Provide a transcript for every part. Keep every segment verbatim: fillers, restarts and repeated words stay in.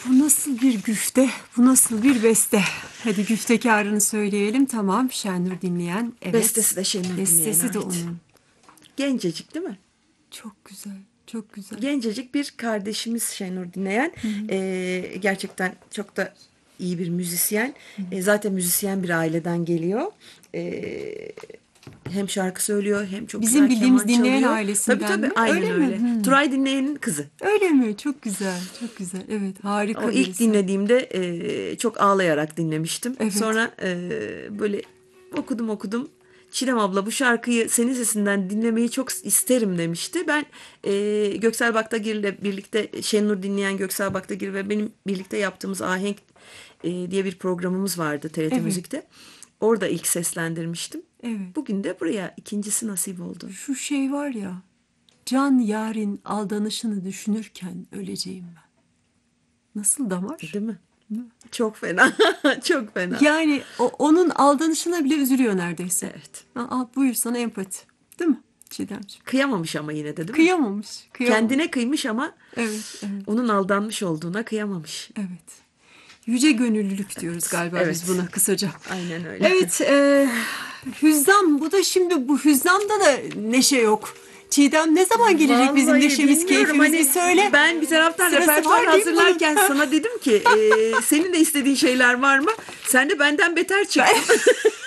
Bu nasıl bir güfte, bu nasıl bir beste. Hadi güftekarını söyleyelim. Tamam, Şenur dinleyen. Evet. Bestesi de Şenur Bestesi dinleyene de ait. onun. Gencecik değil mi? Çok güzel, çok güzel. Gencecik bir kardeşimiz Şenur dinleyen. Ee, gerçekten çok da iyi bir müzisyen. Ee, zaten müzisyen bir aileden geliyor. Ee, hem şarkı söylüyor hem çok Bizim güzel bildiğimiz keman dinleyen çalıyor. ailesinden Tabii tabii mi? aynen Öyle öyle. mi? Hmm. Turay dinleyenin kızı. Öyle mi? Çok güzel, çok güzel. Evet, harika O ilk birisi. dinlediğimde e, çok ağlayarak dinlemiştim. Evet. Sonra e, böyle okudum okudum. Çilem abla bu şarkıyı senin sesinden dinlemeyi çok isterim demişti. Ben e, Göksel Baktagir'le birlikte Şenur dinleyen Göksel Baktagir ve benim birlikte yaptığımız Ahenk e, diye bir programımız vardı T R T Evet. Müzik'te. Orada ilk seslendirmiştim. Evet. Bugün de buraya ikincisi nasip oldu. Şu şey var ya, can yarın aldanışını düşünürken öleceğim ben. Nasıl damar? Değil mi? Çok fena. Çok fena. Yani o, onun aldanışına bile üzülüyor neredeyse. Evet. Aa, buyur sana empati. Değil mi Çiğdemciğim? Kıyamamış ama yine de değil mi? Kıyamamış. kıyamamış. Kendine kıymış ama Evet, evet, onun aldanmış olduğuna kıyamamış. evet. Yüce gönüllülük diyoruz galiba evet. biz buna kısaca. Aynen öyle. Evet, e, hüzzam. Bu da şimdi bu hüzzamda da neşe yok. Çiğdem ne zaman gelecek bizim Vallahi neşemiz, bilmiyorum. keyfimiz Hani bir söyle. Ben bir taraftan Sırası repertuar var değil mi hazırlarken bunun? sana dedim ki e, senin de istediğin şeyler var mı? Sen de benden beter çıktın.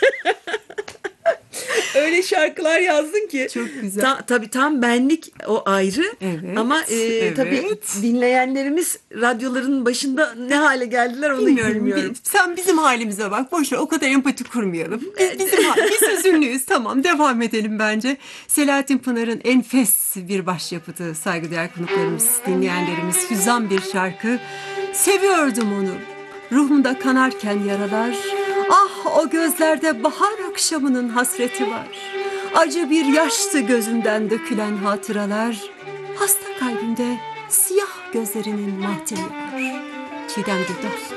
Öyle şarkılar yazdın ki. Çok güzel. Ta, tabii tam benlik o ayrı. Evet, Ama e, evet. tabii dinleyenlerimiz radyoların başında ne hale geldiler onu bilmiyorum. Bilmiyorum. Bi- Sen bizim halimize bak. Boş ver, o kadar empati kurmayalım. Biz, bizim hal- biz hüzünlüyüz. Tamam, devam edelim bence. Selahattin Pınar'ın enfes bir başyapıtı, saygıdeğer konuklarımız, dinleyenlerimiz. Hüzzam bir şarkı. Seviyordum onu. Ruhumda kanarken yaralar. Ah, o gözlerde bahar akşamının hasreti var. Acı bir yaştı gözünden dökülen hatıralar. Hasta kalbimde siyah gözlerinin matemi var. Çiğdem Gürdal.